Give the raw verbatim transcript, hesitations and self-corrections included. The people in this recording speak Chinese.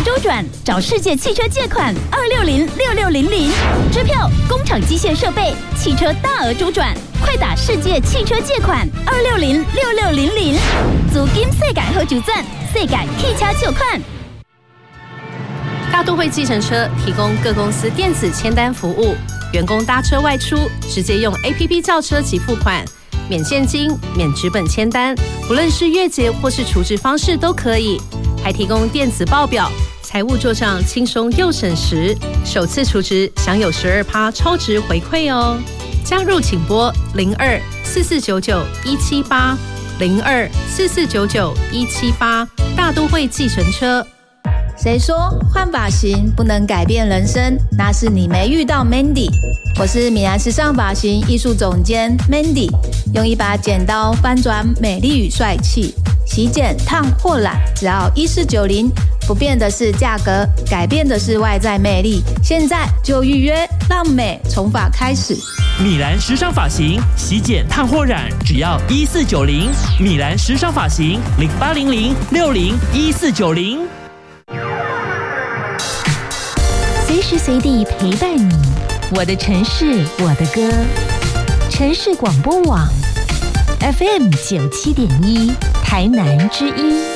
周转，找世界汽车借款二六零六六零零，支票、工厂机械设备、汽车大额周转，快打世界汽车借款二六零六六零零，租金世界好周转，世界汽车借款。 大都会计程车提供各公司电子签单服务，员工搭车外出直接用 A P P 叫车及付款，免现金、免纸本签单，不论是月结或是储值方式都可以，还提供电子报表，财务做账轻松又省时，首次储值享有 百分之十二 超值回馈哦。加入请拨零二四四九九一七八零二四四九九一七八，大都会计程车。 谁说换发型不能改变人生？那是你没遇到 Mandy。我是米兰时尚发型艺术总监 Mandy， 用一把剪刀翻转美丽与帅气，洗剪、烫或染，只要一四九零。不变的是价格，改变的是外在魅力。现在就预约，让美从发开始。 米兰时尚发型，洗剪、烫或染，只要一四九零。米兰时尚发型零八零零六零一四九零。 随时随地陪伴你，我的城市，我的歌。城市广播网 F M 九七点一，台南之音。